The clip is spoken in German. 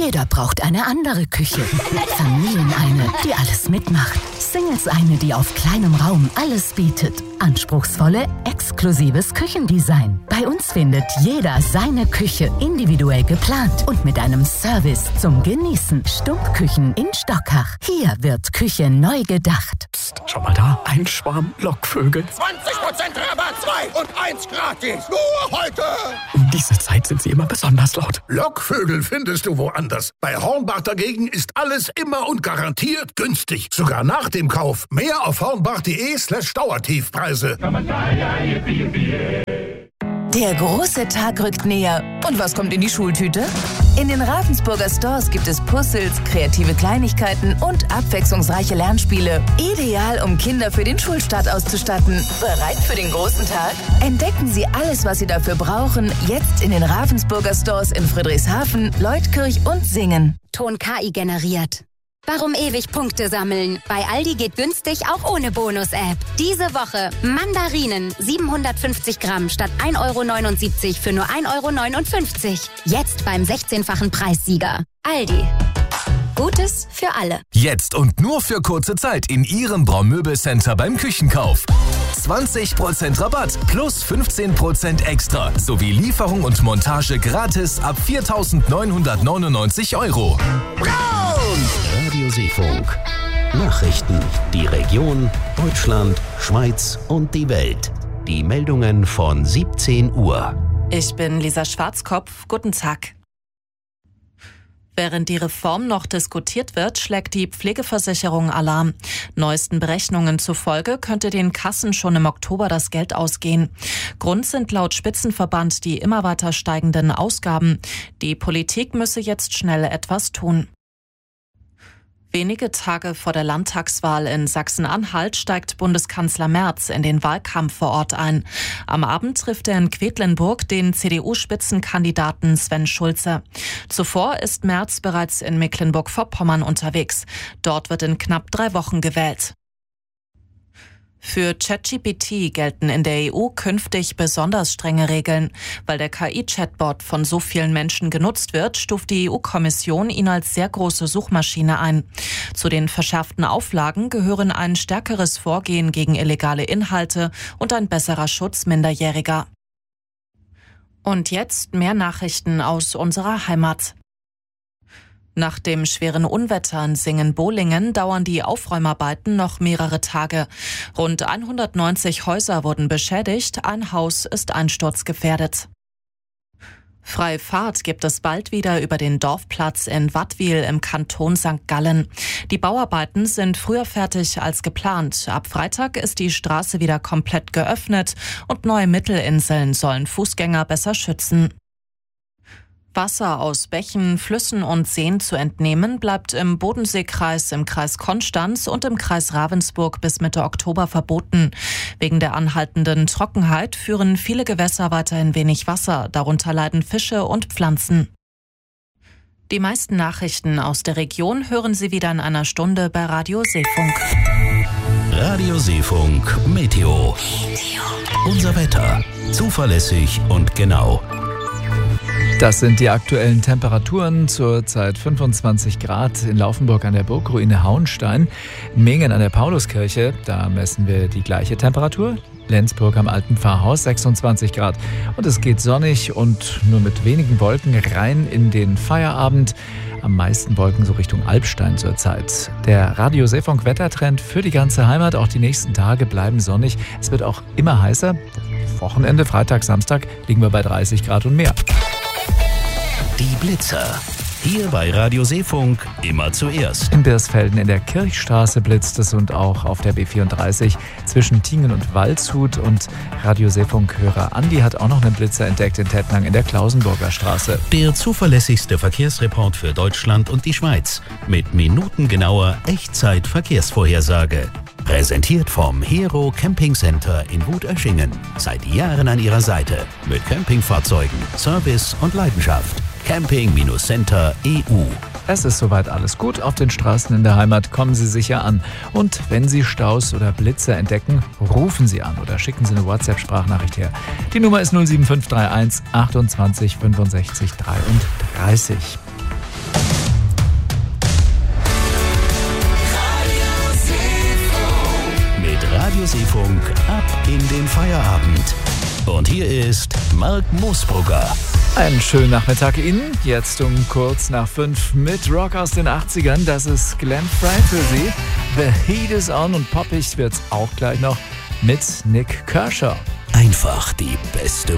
Jeder braucht eine andere Küche. Familien eine, die alles mitmacht. Singles eine, die auf kleinem Raum alles bietet. Anspruchsvolle, exklusives Küchendesign. Bei uns findet jeder seine Küche individuell geplant und mit einem Service zum Genießen. Stumpfküchen in Stockach. Hier wird Küche neu gedacht. Psst, schau mal da, ein Schwarm Lockvögel. 20% Rabatt, 2 und 1 gratis. Nur heute. Um diese Zeit sind sie immer besonders laut. Lockvögel findest du woanders. Bei Hornbach dagegen ist alles immer und garantiert günstig. Sogar nach dem Kauf. Mehr auf hornbach.de/Dauertiefpreise. Der große Tag rückt näher. Und was kommt in die Schultüte? In den Ravensburger Stores gibt es Puzzles, kreative Kleinigkeiten und abwechslungsreiche Lernspiele. Ideal, um Kinder für den Schulstart auszustatten. Bereit für den großen Tag? Entdecken Sie alles, was Sie dafür brauchen, jetzt in den Ravensburger Stores in Friedrichshafen, Leutkirch und Singen. Ton KI generiert. Warum ewig Punkte sammeln? Bei Aldi geht günstig auch ohne Bonus-App. Diese Woche Mandarinen 750 Gramm statt 1,79 € für nur 1,59 €. Jetzt beim 16-fachen Preissieger. Aldi. Gutes für alle. Jetzt und nur für kurze Zeit in Ihrem Braumöbelcenter beim Küchenkauf. 20% Rabatt plus 15% extra sowie Lieferung und Montage gratis ab 4.999 €. Radio Seefunk. Nachrichten. Die Region, Deutschland, Schweiz und die Welt. Die Meldungen von 17 Uhr. Ich bin Lisa Schwarzkopf. Guten Tag. Während die Reform noch diskutiert wird, schlägt die Pflegeversicherung Alarm. Neuesten Berechnungen zufolge könnte den Kassen schon im Oktober das Geld ausgehen. Grund sind laut Spitzenverband die immer weiter steigenden Ausgaben. Die Politik müsse jetzt schnell etwas tun. Wenige Tage vor der Landtagswahl in Sachsen-Anhalt steigt Bundeskanzler Merz in den Wahlkampf vor Ort ein. Am Abend trifft er in Quedlinburg den CDU-Spitzenkandidaten Sven Schulze. Zuvor ist Merz bereits in Mecklenburg-Vorpommern unterwegs. Dort wird in knapp 3 Wochen gewählt. Für ChatGPT gelten in der EU künftig besonders strenge Regeln. Weil der KI-Chatbot von so vielen Menschen genutzt wird, stuft die EU-Kommission ihn als sehr große Suchmaschine ein. Zu den verschärften Auflagen gehören ein stärkeres Vorgehen gegen illegale Inhalte und ein besserer Schutz Minderjähriger. Und jetzt mehr Nachrichten aus unserer Heimat. Nach dem schweren Unwetter in Singen-Bolingen dauern die Aufräumarbeiten noch mehrere Tage. Rund 190 Häuser wurden beschädigt, ein Haus ist einsturzgefährdet. Freie Fahrt gibt es bald wieder über den Dorfplatz in Wattwil im Kanton St. Gallen. Die Bauarbeiten sind früher fertig als geplant. Ab Freitag ist die Straße wieder komplett geöffnet und neue Mittelinseln sollen Fußgänger besser schützen. Wasser aus Bächen, Flüssen und Seen zu entnehmen, bleibt im Bodenseekreis, im Kreis Konstanz und im Kreis Ravensburg bis Mitte Oktober verboten. Wegen der anhaltenden Trockenheit führen viele Gewässer weiterhin wenig Wasser, darunter leiden Fische und Pflanzen. Die meisten Nachrichten aus der Region hören Sie wieder in einer Stunde bei Radio Seefunk. Radio Seefunk Meteo. Unser Wetter. Zuverlässig und genau. Das sind die aktuellen Temperaturen, zurzeit 25 Grad in Laufenburg an der Burgruine Hauenstein, Mingen an der Pauluskirche, da messen wir die gleiche Temperatur, Lenzburg am Alten Pfarrhaus 26 Grad und es geht sonnig und nur mit wenigen Wolken rein in den Feierabend, am meisten Wolken so Richtung Alpstein zurzeit. Der Radio Seefunk Wettertrend für die ganze Heimat, auch die nächsten Tage bleiben sonnig, es wird auch immer heißer, Wochenende, Freitag, Samstag liegen wir bei 30 Grad und mehr. Die Blitzer. Hier bei Radio Seefunk immer zuerst. In Birsfelden in der Kirchstraße blitzt es und auch auf der B34 zwischen Tingen und Waldshut. Und Radio Seefunk-Hörer Andi hat auch noch einen Blitzer entdeckt in Tettnang in der Klausenburger Straße. Der zuverlässigste Verkehrsreport für Deutschland und die Schweiz. Mit minutengenauer Echtzeit-Verkehrsvorhersage. Präsentiert vom Hero Camping Center in Wutöschingen. Seit Jahren an Ihrer Seite. Mit Campingfahrzeugen, Service und Leidenschaft. Camping-Center.eu. Es ist soweit alles gut. Auf den Straßen in der Heimat kommen Sie sicher an. Und wenn Sie Staus oder Blitze entdecken, rufen Sie an oder schicken Sie eine WhatsApp-Sprachnachricht her. Die Nummer ist 07531 28 65 33. Fantasierfunk ab in den Feierabend. Und hier ist Mark Moosbrugger. Einen schönen Nachmittag Ihnen. Jetzt um kurz nach 5 mit Rock aus den 80ern. Das ist Glenn Frey für Sie. The Heat is on und poppig wird's auch gleich noch mit Nick Kershaw. Einfach die beste